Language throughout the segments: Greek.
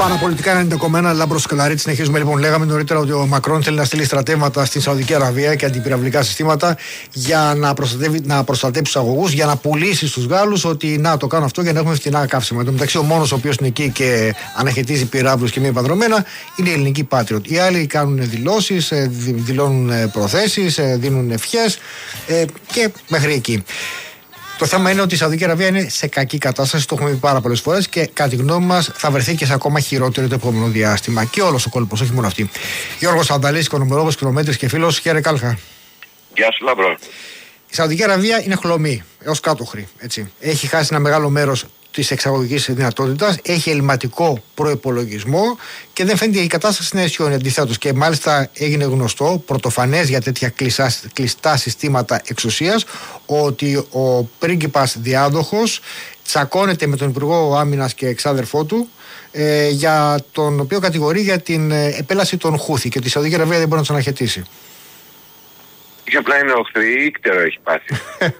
Παραπολιτικά 90,1 Λάμπρος Σκαλαρίτη. Συνεχίζουμε λοιπόν. Λέγαμε νωρίτερα ότι ο Μακρόν θέλει να στείλει στρατεύματα στην Σαουδική Αραβία και αντιπυραυλικά συστήματα για να προστατέψει του αγωγούς, για να πουλήσει στους Γάλλους ότι να το κάνω αυτό για να έχουμε φτηνά καύσιμα. Εν τω μεταξύ, ο μόνος ο οποίος είναι εκεί και αναχαιτίζει πυράβλους και μη επανδρομένα είναι η ελληνική Patriot. Οι άλλοι κάνουν δηλώσεις, δηλώνουν προθέσεις, δίνουν ευχές και μέχρι εκεί. Το θέμα είναι ότι η Σαουδική Αραβία είναι σε κακή κατάσταση, το έχουμε πει πάρα πολλές φορές και κατά τη γνώμη μας θα βρεθεί και σε ακόμα χειρότερο το επόμενο διάστημα. Και όλος ο κόλπος, όχι μόνο αυτή. Γιώργος Ανταλής, οικονομολόγος, κιλομέτρης και φίλος. Χαίρε Κάλχα. Γεια σου, Λαμπρό. Η Σαουδική Αραβία είναι χλωμή έως κάτωχρη. Έτσι. Έχει χάσει ένα μεγάλο μέρος της εξαγωγικής δυνατότητας, έχει ελληματικό προϋπολογισμό και δεν φαίνεται η κατάσταση να αισιώνει. Αντιθέτως, και μάλιστα έγινε γνωστό, πρωτοφανές για τέτοια κλειστά συστήματα εξουσίας, ότι ο πρίγκιπας διάδοχος τσακώνεται με τον Υπουργό Άμυνας και εξάδερφό του, για τον οποίο κατηγορεί για την επέλαση των Χούθη και ότι η Σαουδική Αραβία δεν μπορεί να τους αναχαιτήσει. Και απλά είναι οχθρή, ύκτερο έχει πάθει.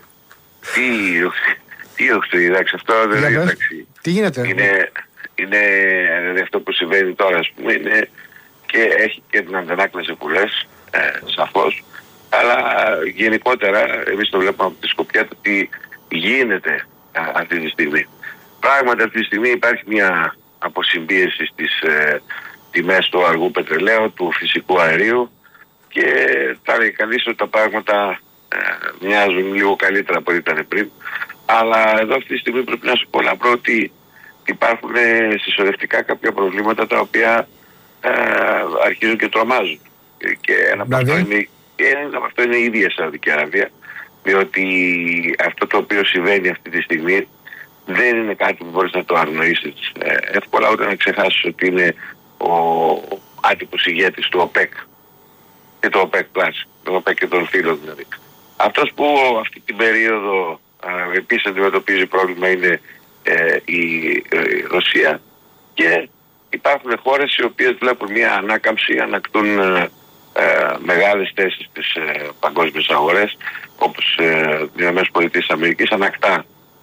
Τι οχθρή, εντάξει, αυτό δεν είναι εντάξει. Τι γίνεται? Είναι αυτό που συμβαίνει τώρα, ας πούμε, είναι και έχει και την αντανάκλαση που λες, σαφώς, αλλά γενικότερα εμείς το βλέπουμε από τη σκοπιά του τι γίνεται αυτή τη στιγμή. Πράγματι αυτή τη στιγμή υπάρχει μια αποσυμπίεση στις τιμές του αργού πετρελαίου, του φυσικού αερίου και θα λέει κανείς ότι τα πράγματα μοιάζουν λίγο καλύτερα από ό,τι ήταν πριν. Αλλά εδώ αυτή τη στιγμή πρέπει να σου πω, Λαμπρό, ότι υπάρχουν συσσωρευτικά κάποια προβλήματα τα οποία αρχίζουν και τρομάζουν. Και ένα από αυτό είναι η ίδια η Σαουδική Αραβία, διότι αυτό το οποίο συμβαίνει αυτή τη στιγμή δεν είναι κάτι που μπορείς να το αγνοήσεις εύκολα, ούτε να ξεχάσεις ότι είναι ο άτυπος ηγέτης του ΟΠΕΚ και το ΟΠΕΚ Plus, το ΟΠΕΚ και των φίλων δηλαδή. Αυτός που αυτή την περίοδο επίσης αντιμετωπίζει πρόβλημα είναι η Ρωσία και υπάρχουν χώρες οι οποίες βλέπουν μια ανάκαμψη, ανακτούν μεγάλες θέσεις στις παγκόσμιες αγορές, όπως οι ΗΠΑ ανακτά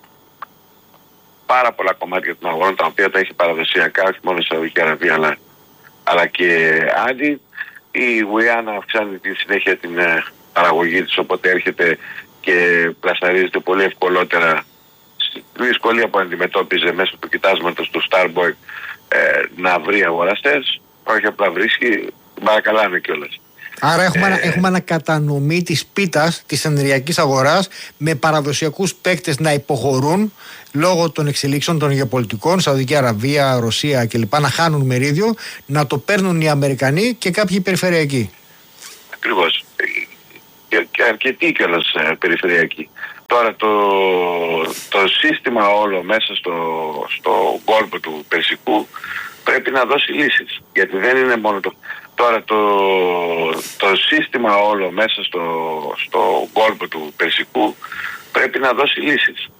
πάρα πολλά κομμάτια των αγορών τα οποία τα έχει παραδοσιακά, όχι μόνο η Σαουδική Αραβία αλλά και άλλοι. Η Γουιάννα αυξάνει τη συνέχεια την παραγωγή της, οπότε έρχεται και πλασαρίζεται πολύ ευκολότερα στη δυσκολία που αντιμετώπιζε μέσω του κοιτάσματος του Starboy να βρει αγοραστές. Όχι απλά βρίσκει, παρακαλάμε κιόλας. Άρα έχουμε ανακατανομή της πίτας της ενεργειακής αγοράς με παραδοσιακούς παίκτες να υποχωρούν λόγω των εξελίξεων των γεωπολιτικών, Σαουδική Αραβία, Ρωσία κλπ. Να χάνουν μερίδιο, να το παίρνουν οι Αμερικανοί και κάποιοι περιφερειακοί. Ακριβώς. Και αρκετοί κιόλας περιφερειακοί. Τώρα το σύστημα όλο μέσα στο κόλπο του Περσικού πρέπει να δώσει λύσεις. Γιατί δεν είναι μόνο Τώρα το σύστημα όλο μέσα στο κόλπο του Περσικού πρέπει να δώσει λύσεις.